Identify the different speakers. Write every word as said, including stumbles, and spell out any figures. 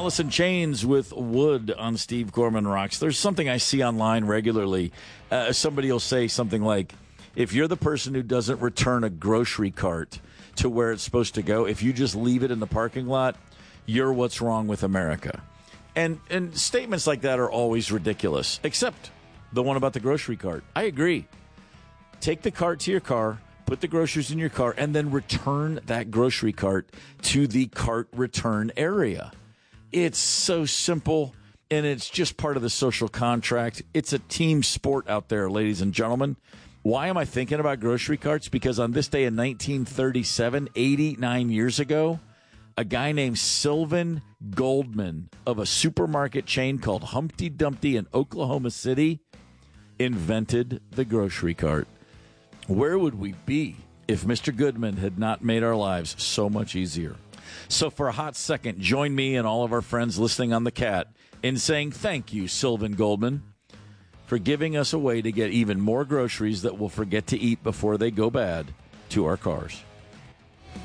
Speaker 1: Allison Chains with Wood on Steve Gorman Rocks. There's something I see online regularly. Uh, somebody will say something like, if you're the person who doesn't return a grocery cart to where it's supposed to go, if you just leave it in the parking lot, you're what's wrong with America. And and statements like that are always ridiculous, except the one about the grocery cart. I agree. Take the cart to your car, put the groceries in your car, and then return that grocery cart to the cart return area. It's so simple, and it's just part of the social contract. It's a team sport out there, ladies and gentlemen. Why am I thinking about grocery carts? Because on this day in nineteen thirty-seven, eighty-nine years ago, a guy named Sylvan Goldman of a supermarket chain called Humpty Dumpty in Oklahoma City invented the grocery cart. Where would we be if Mister Goodman had not made our lives so much easier? So for a hot second, join me and all of our friends listening on the Cat in saying thank you, Sylvan Goldman, for giving us a way to get even more groceries that we'll forget to eat before they go bad to our cars.